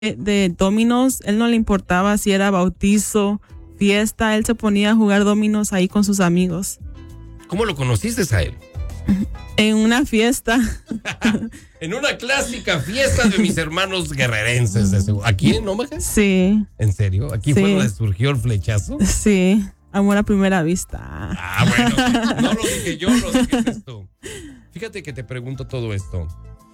de dominos. Él no le importaba si era bautizo, fiesta. Él se ponía a jugar dominos ahí con sus amigos. ¿Cómo lo conociste a él? En una fiesta. En una clásica fiesta de mis hermanos guerrerenses. ¿Aquí en Omaha? Sí. ¿En serio? ¿Aquí fue donde surgió el flechazo? Sí. Amor a primera vista. Ah, bueno. No lo dije yo, lo dijiste tú. Fíjate que te pregunto todo esto.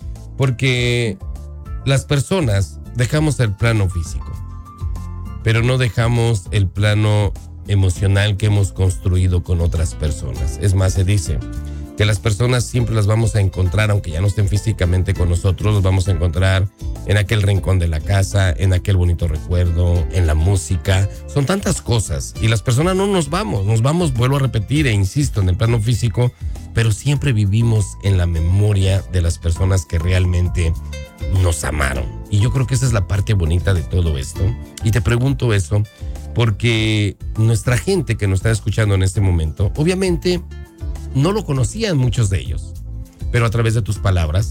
Porque las personas dejamos el plano físico, pero no dejamos el plano emocional que hemos construido con otras personas. Es más, se dice que las personas siempre las vamos a encontrar, aunque ya no estén físicamente con nosotros, los vamos a encontrar en aquel rincón de la casa, en aquel bonito recuerdo, en la música. Son tantas cosas y las personas no nos vamos, vuelvo a repetir e insisto, en el plano físico, pero siempre vivimos en la memoria de las personas que realmente nos amaron. Y yo creo que esa es la parte bonita de todo esto. Y te pregunto eso porque nuestra gente que nos está escuchando en este momento, obviamente no lo conocían muchos de ellos, pero a través de tus palabras,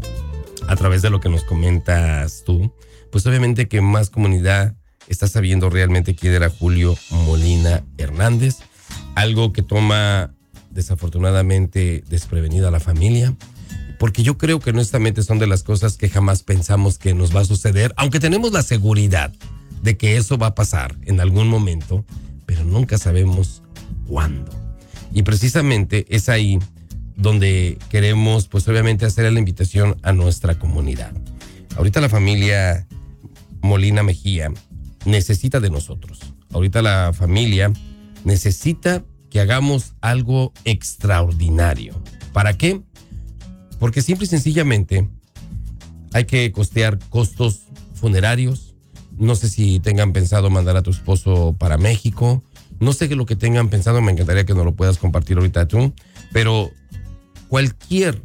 a través de lo que nos comentas tú, pues obviamente que más comunidad está sabiendo realmente quién era Julio Molina Hernández, algo que toma desafortunadamente desprevenida a la familia, porque yo creo que honestamente son de las cosas que jamás pensamos que nos va a suceder, aunque tenemos la seguridad de que eso va a pasar en algún momento, pero nunca sabemos cuándo. Y precisamente es ahí donde queremos, pues obviamente, hacer la invitación a nuestra comunidad. Ahorita la familia Molina Mejía necesita de nosotros. Ahorita la familia necesita que hagamos algo extraordinario. ¿Para qué? Porque simple y sencillamente hay que costear costos funerarios. No sé si tengan pensado mandar a tu esposo para México. No sé qué lo que tengan pensado, me encantaría que nos lo puedas compartir ahorita tú, pero cualquier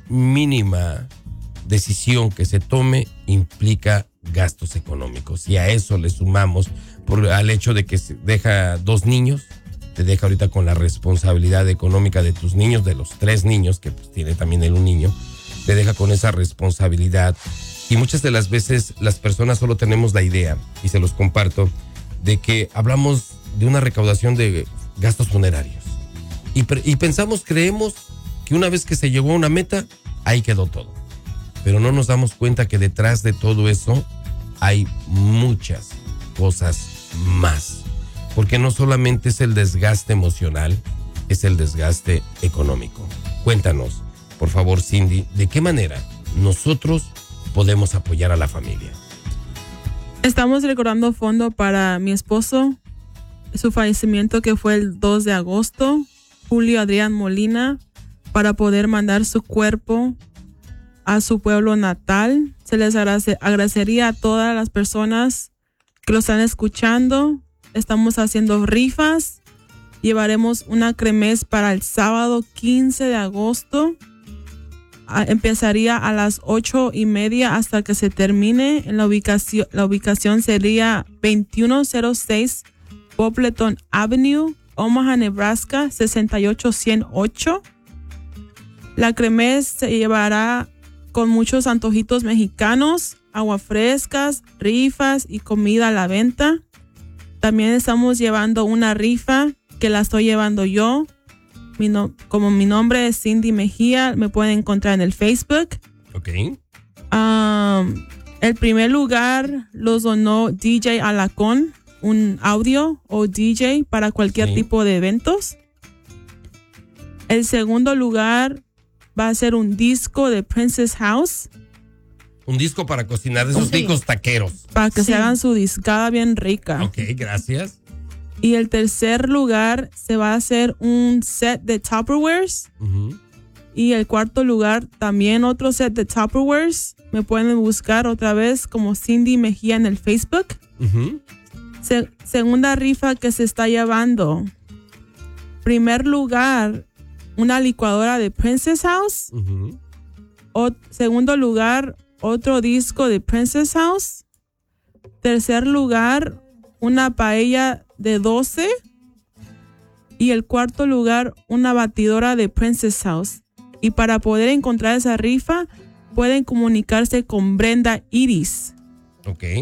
mínima decisión que se tome implica gastos económicos y a eso le sumamos al hecho de que se deja 2 niños, te deja ahorita con la responsabilidad económica de tus niños, de los 3 niños, que pues tiene también él un niño, te deja con esa responsabilidad y muchas de las veces las personas solo tenemos la idea, y se los comparto, de que hablamos de una recaudación de gastos funerarios. Y creemos que una vez que se llegó a una meta, ahí quedó todo. Pero no nos damos cuenta que detrás de todo eso hay muchas cosas más. Porque no solamente es el desgaste emocional, es el desgaste económico. Cuéntanos, por favor, Cindy, ¿de qué manera nosotros podemos apoyar a la familia? Estamos recordando fondo para mi esposo, su fallecimiento que fue el 2 de agosto, Julio Adrián Molina, para poder mandar su cuerpo a su pueblo natal. Se les agradecería a todas las personas que lo están escuchando. Estamos haciendo rifas. Llevaremos una kermés para el sábado 15 de agosto. Empezaría a las 8:30 hasta que se termine. En la ubicación sería 2106 Popleton Avenue, Omaha, Nebraska, 68108. La kermés se llevará con muchos antojitos mexicanos, agua frescas, rifas y comida a la venta. También estamos llevando una rifa que la estoy llevando yo. Como mi nombre es Cindy Mejía, me pueden encontrar en el Facebook. Ok. El primer lugar los donó DJ Alacón, un audio o DJ para cualquier tipo de eventos. El segundo lugar va a ser un disco de Princess House. Un disco para cocinar, de esos discos taqueros. Para que se hagan su discada bien rica. Ok, gracias. Y el tercer lugar se va a hacer un set de Tupperwares. Uh-huh. Y el cuarto lugar también otro set de Tupperwares. Me pueden buscar otra vez como Cindy Mejía en el Facebook. Uh-huh. Segunda rifa que se está llevando. Primer lugar, una licuadora de Princess House. Uh-huh. Segundo lugar, otro disco de Princess House. Tercer lugar, una paella de 12. Y el cuarto lugar, una batidora de Princess House. Y para poder encontrar esa rifa, pueden comunicarse con Brenda Iris. Ok.